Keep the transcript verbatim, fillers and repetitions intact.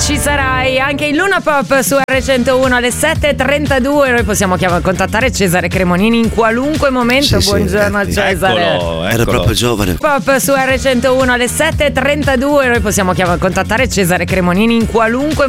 ci sarai anche in Luna Pop su erre centouno alle sette e trentadue. Noi possiamo chiamare, contattare Cesare Cremonini in qualunque momento. Sì, Buongiorno sì, Cesare. Eccolo, Era eccolo. proprio giovane. Pop su erre centouno alle sette e trentadue. Noi possiamo chiamare, contattare Cesare Cremonini in qualunque